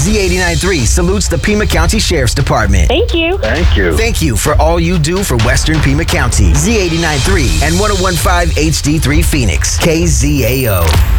Z89.3 salutes the Pima County Sheriff's Department. Thank you. Thank you. Thank you for all you do for Western Pima County. Z89.3 and 101.5 HD3 Phoenix. KZAO.